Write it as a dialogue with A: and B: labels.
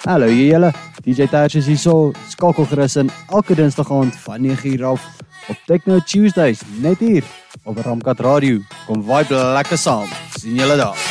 A: Hallo julle, DJ Tertius is hierso, skakel gerus in elke dinsdag aand van 9:00 af op Techno Tuesdays, net hier op Ramkat Radio. Kom vibe lekker saam, sien julle daar.